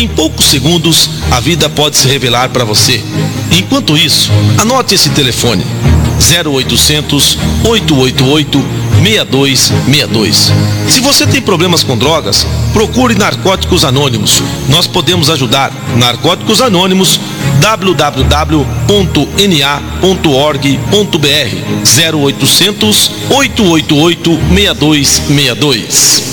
Em poucos segundos, a vida pode se revelar para você. Enquanto isso, anote esse telefone: 0800 888 6262. Se você tem problemas com drogas, procure Narcóticos Anônimos. Nós podemos ajudar. Narcóticos Anônimos, www.na.org.br, 0800 888 6262.